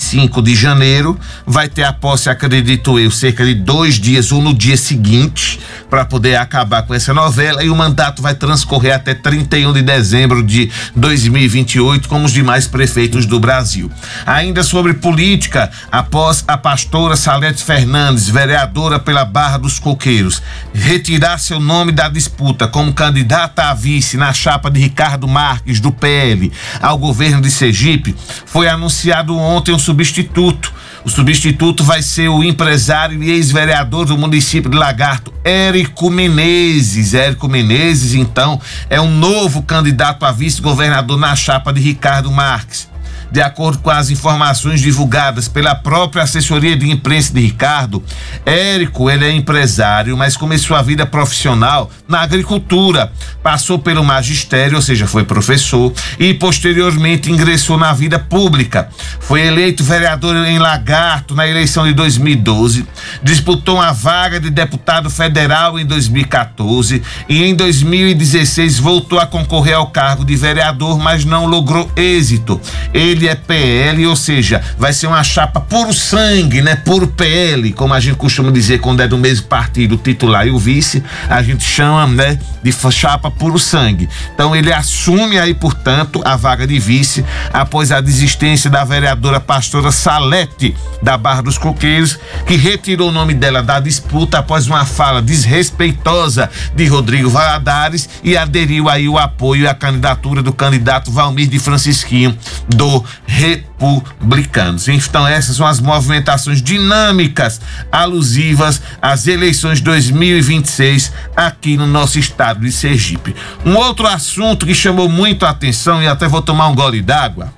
25 de janeiro, vai ter a posse, acredito eu, cerca de 2 dias ou no dia seguinte, para poder acabar com essa novela, e o mandato vai transcorrer até 31 de dezembro de 2028, como os demais prefeitos do Brasil. Ainda sobre política, após a pastora Salete Fernandes, vereadora pela Barra dos Coqueiros, retirar seu nome da disputa como candidata a vice na chapa de Ricardo Marques, do PL, ao governo de Sergipe, foi anunciado ontem um substituto. O substituto vai ser o empresário e ex-vereador do município de Lagarto, Érico Menezes. Érico Menezes, então, é um novo candidato a vice-governador na chapa de Ricardo Marques. De acordo com as informações divulgadas pela própria assessoria de imprensa de Ricardo, Érico, ele é empresário, mas começou a vida profissional na agricultura, passou pelo magistério, ou seja, foi professor, e posteriormente ingressou na vida pública. Foi eleito vereador em Lagarto na eleição de 2012, disputou uma vaga de deputado federal em 2014 e em 2016 voltou a concorrer ao cargo de vereador, mas não logrou êxito. Ele é PL, ou seja, vai ser uma chapa puro sangue, né? Puro PL, como a gente costuma dizer quando é do mesmo partido, o titular e o vice, a gente chama, né, de chapa puro sangue. Então ele assume aí, portanto, a vaga de vice após a desistência da vereadora pastora Salete da Barra dos Coqueiros, que retirou o nome dela da disputa após uma fala desrespeitosa de Rodrigo Valadares e aderiu aí o apoio à candidatura do candidato Valmir de Francisquinho do Republicanos. Então essas são as movimentações dinâmicas alusivas às eleições de 2026 aqui no nosso estado de Sergipe. Um outro assunto que chamou muito a atenção, e até vou tomar um gole d'água,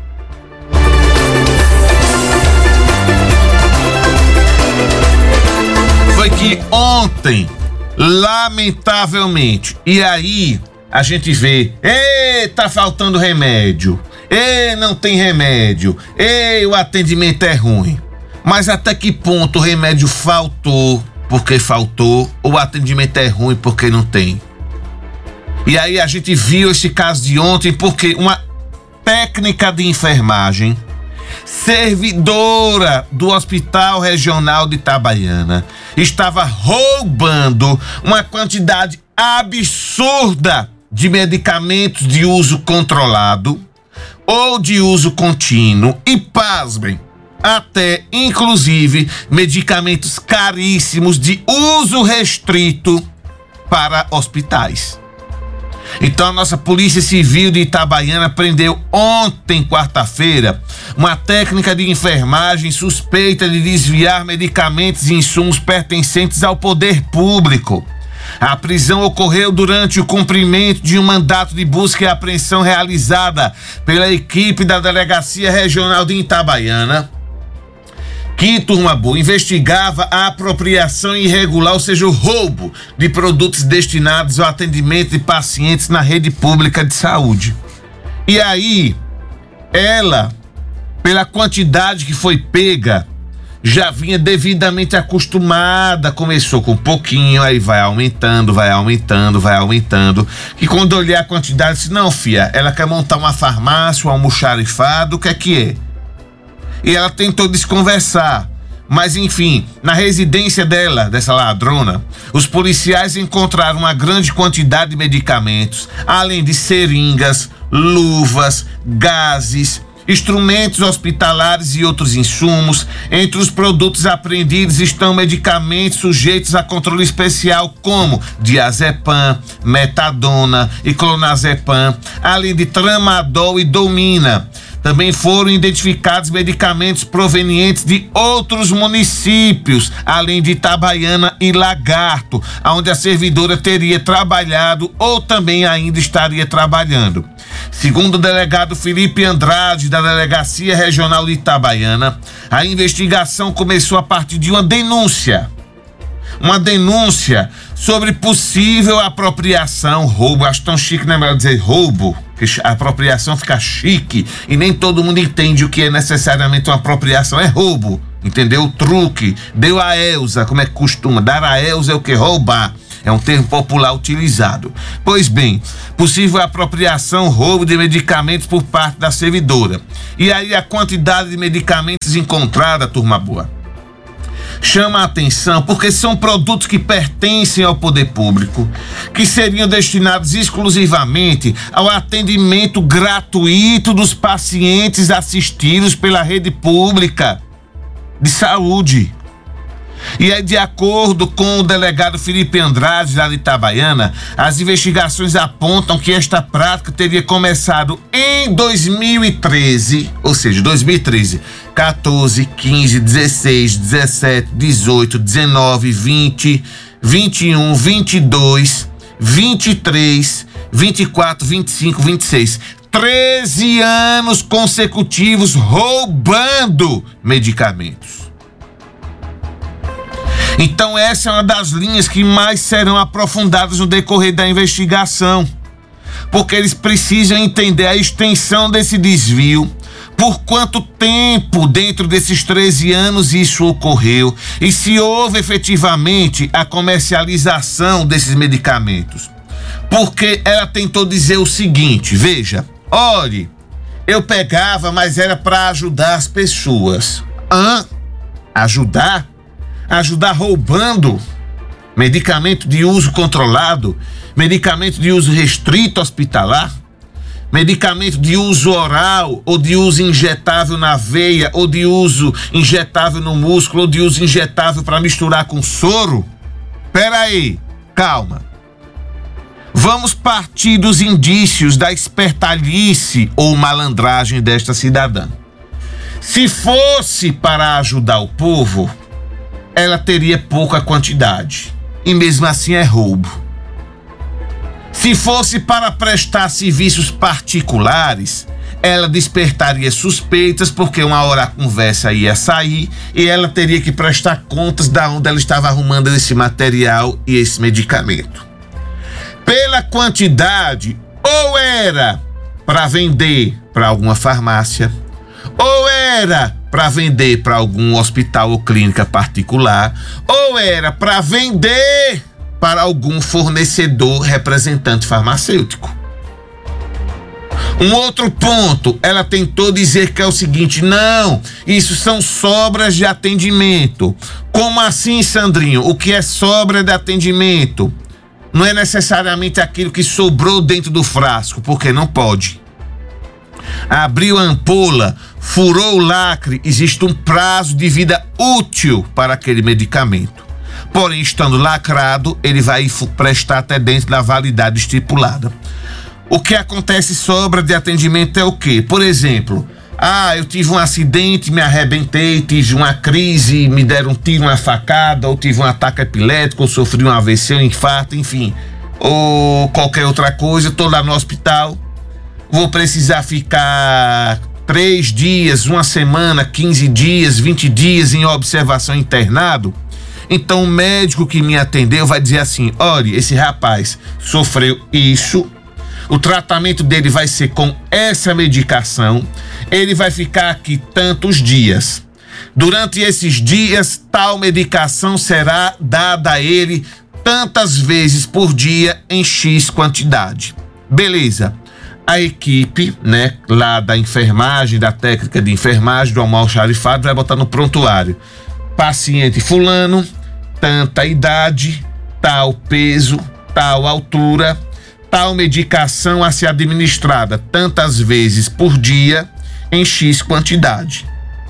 foi que ontem, lamentavelmente, e aí a gente vê, tá faltando remédio, não tem remédio, o atendimento é ruim. Mas até que ponto o remédio faltou porque faltou, ou o atendimento é ruim porque não tem? E aí a gente viu esse caso de ontem porque uma técnica de enfermagem, servidora do Hospital Regional de Itabaiana, estava roubando uma quantidade absurda de medicamentos de uso controlado ou de uso contínuo e, pasmem, até inclusive medicamentos caríssimos de uso restrito para hospitais. Então a nossa Polícia Civil de Itabaiana prendeu ontem, quarta-feira, uma técnica de enfermagem suspeita de desviar medicamentos e insumos pertencentes ao poder público. A prisão ocorreu durante o cumprimento de um mandato de busca e apreensão realizada pela equipe da Delegacia Regional de Itabaiana, que, turma boa, investigava a apropriação irregular, ou seja, o roubo de produtos destinados ao atendimento de pacientes na rede pública de saúde. E aí, ela, pela quantidade que foi pega, já vinha devidamente acostumada, começou com um pouquinho, aí vai aumentando, que quando eu olhei a quantidade, disse, não, fia, ela quer montar uma farmácia, um almoxarifado, o que é? E ela tentou desconversar, mas enfim, na residência dela, dessa ladrona, os policiais encontraram uma grande quantidade de medicamentos, além de seringas, luvas, gases, instrumentos hospitalares e outros insumos. Entre os produtos apreendidos estão medicamentos sujeitos a controle especial como diazepam, metadona e clonazepam, além de tramadol e domina. Também foram identificados medicamentos provenientes de outros municípios, além de Itabaiana e Lagarto, onde a servidora teria trabalhado ou também ainda estaria trabalhando. Segundo o delegado Felipe Andrade, da Delegacia Regional de Itabaiana, a investigação começou a partir de uma denúncia sobre possível apropriação, roubo. Acho tão chique, não é melhor dizer roubo, que a apropriação fica chique e nem todo mundo entende o que é necessariamente uma apropriação. É roubo, entendeu? O truque, deu a Elza, como é que costuma, dar a Elza é o que? Roubar. É um termo popular utilizado. Pois bem, possível apropriação, roubo de medicamentos por parte da servidora. E aí a quantidade de medicamentos encontrada, turma boa, chama a atenção porque são produtos que pertencem ao poder público, que seriam destinados exclusivamente ao atendimento gratuito dos pacientes assistidos pela rede pública de saúde. E aí, de acordo com o delegado Felipe Andrade, lá de Itabaiana, as investigações apontam que esta prática teria começado em 2013, ou seja, 2013, 14, 15, 16, 17, 18, 19, 20, 21, 22, 23, 24, 25, 26. 13 anos consecutivos roubando medicamentos. Então essa é uma das linhas que mais serão aprofundadas no decorrer da investigação, porque eles precisam entender a extensão desse desvio, por quanto tempo dentro desses 13 anos isso ocorreu e se houve efetivamente a comercialização desses medicamentos. Porque ela tentou dizer o seguinte, veja, olhe, eu pegava, mas era para ajudar as pessoas. Ajudar? Ajudar roubando medicamento de uso controlado, medicamento de uso restrito hospitalar, medicamento de uso oral ou de uso injetável na veia ou de uso injetável no músculo ou de uso injetável para misturar com soro. Peraí, calma. Vamos partir dos indícios da espertalhice ou malandragem desta cidadã. Se fosse para ajudar o povo, ela teria pouca quantidade e mesmo assim é roubo. Se fosse para prestar serviços particulares, ela despertaria suspeitas porque uma hora a conversa ia sair e ela teria que prestar contas de onde ela estava arrumando esse material e esse medicamento. Pela quantidade, ou era para vender para alguma farmácia, ou era para vender para algum hospital ou clínica particular, ou era para vender para algum fornecedor representante farmacêutico. Um outro ponto, ela tentou dizer que é o seguinte, não, isso são sobras de atendimento. Como assim, Sandrinho? O que é sobra de atendimento? Não é necessariamente aquilo que sobrou dentro do frasco, porque não pode. Abriu a ampola, furou o lacre, existe um prazo de vida útil para aquele medicamento. Porém, estando lacrado, ele vai prestar até dentro da validade estipulada. O que acontece sobra de atendimento é o quê? Por exemplo, eu tive um acidente, me arrebentei, tive uma crise, me deram um tiro, uma facada, ou tive um ataque epilético, ou sofri um AVC, um infarto, enfim, ou qualquer outra coisa, estou lá no hospital, vou precisar ficar 3 dias, 1 semana, 15 dias, 20 dias em observação internado. Então o médico que me atendeu vai dizer assim, olha, esse rapaz sofreu isso, o tratamento dele vai ser com essa medicação, ele vai ficar aqui tantos dias. Durante esses dias, tal medicação será dada a ele tantas vezes por dia em X quantidade. Beleza. A equipe, lá da enfermagem, da técnica de enfermagem, do almoxarifado, vai botar no prontuário. Paciente fulano, tanta idade, tal peso, tal altura, tal medicação a ser administrada tantas vezes por dia em X quantidade.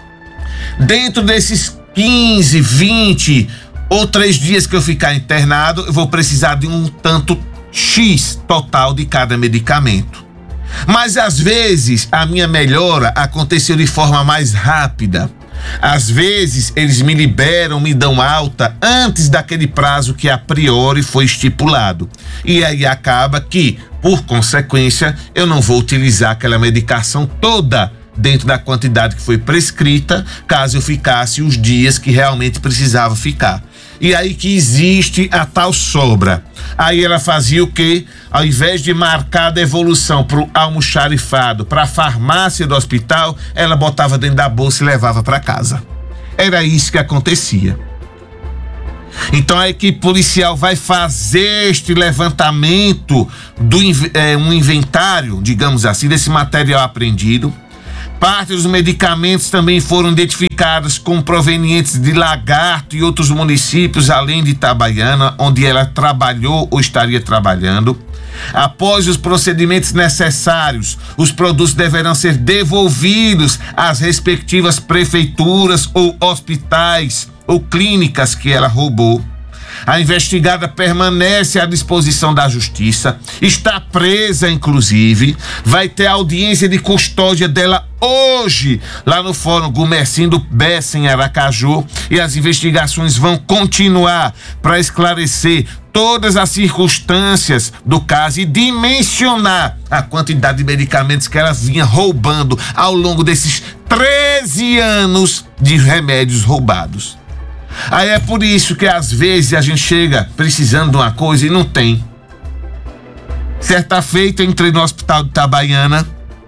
Dentro desses 15, 20 ou 3 dias que eu ficar internado, eu vou precisar de um tanto X total de cada medicamento. Mas às vezes a minha melhora aconteceu de forma mais rápida. Às vezes eles me liberam, me dão alta antes daquele prazo que a priori foi estipulado. E aí acaba que, por consequência, eu não vou utilizar aquela medicação toda dentro da quantidade que foi prescrita, caso eu ficasse os dias que realmente precisava ficar. E aí que existe a tal sobra. Aí ela fazia o quê? Ao invés de marcar a devolução para o almoxarifado, para a farmácia do hospital, ela botava dentro da bolsa e levava para casa. Era isso que acontecia. Então a equipe policial vai fazer este levantamento um inventário, digamos assim, desse material apreendido. Parte dos medicamentos também foram identificados como provenientes de Lagarto e outros municípios, além de Itabaiana, onde ela trabalhou ou estaria trabalhando. Após os procedimentos necessários, os produtos deverão ser devolvidos às respectivas prefeituras ou hospitais ou clínicas que ela roubou. A investigada permanece à disposição da justiça, está presa inclusive, vai ter audiência de custódia dela hoje, lá no Fórum Gumercindo Bessa, em Aracaju, e as investigações vão continuar para esclarecer todas as circunstâncias do caso e dimensionar a quantidade de medicamentos que ela vinha roubando ao longo desses 13 anos de remédios roubados. Aí é por isso que às vezes a gente chega precisando de uma coisa e não tem. Certa feita, entrei no hospital de Itabaiana,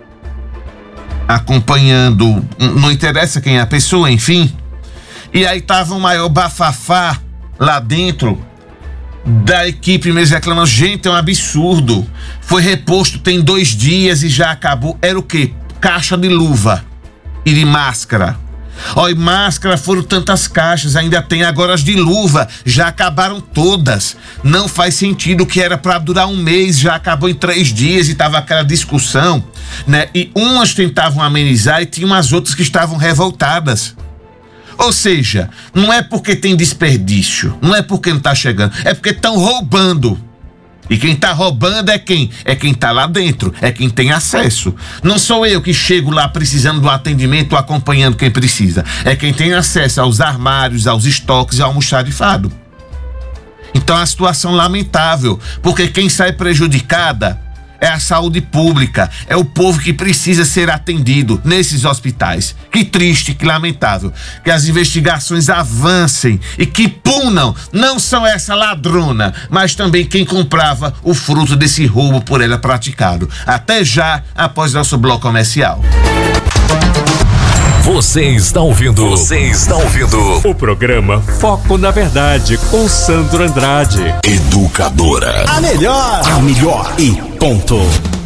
acompanhando, não interessa quem é a pessoa, enfim. E aí tava um maior bafafá lá dentro da equipe mesmo reclamando, gente, é um absurdo. Foi reposto tem 2 dias e já acabou. Era o quê? Caixa de luva e de máscara. Ó, e máscara foram tantas caixas, ainda tem agora as de luva, já acabaram todas. Não faz sentido, que era para durar 1 mês, já acabou em 3 dias e tava aquela discussão, né? E umas tentavam amenizar e tinha umas outras que estavam revoltadas. Ou seja, não é porque tem desperdício, não é porque não tá chegando, é porque estão roubando. E quem tá roubando é quem? É quem tá lá dentro, é quem tem acesso. Não sou eu que chego lá precisando do atendimento, acompanhando quem precisa. É quem tem acesso aos armários, aos estoques e ao almoxarifado. Então é uma situação lamentável, porque quem sai prejudicada é a saúde pública, é o povo que precisa ser atendido nesses hospitais. Que triste, que lamentável, que as investigações avancem e que punam não só essa ladrona, mas também quem comprava o fruto desse roubo por ela praticado. Até já, após nosso bloco comercial. Você está ouvindo o programa Foco na Verdade com Sandro Andrade. Educadora. A melhor e ponto.